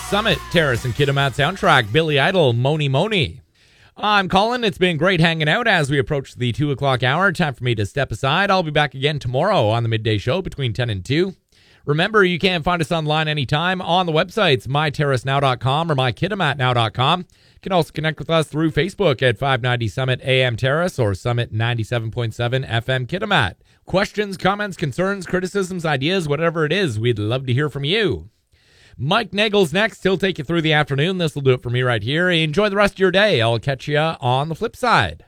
Summit, Terrace and Kitimat soundtrack, Billy Idol, Moni Moni. I'm Colin. It's been great hanging out as we approach the 2 o'clock hour. Time for me to step aside. I'll be back again tomorrow on the midday show between 10 and 2. Remember, you can find us online anytime on the websites, myterracenow.com or mykitimatnow.com. You can also connect with us through Facebook at 590 Summit AM Terrace or Summit 97.7 FM Kitimat. Questions, comments, concerns, criticisms, ideas, whatever it is, we'd love to hear from you. Mike Nagel's next. He'll take you through the afternoon. This will do it for me right here. Enjoy the rest of your day. I'll catch you on the flip side.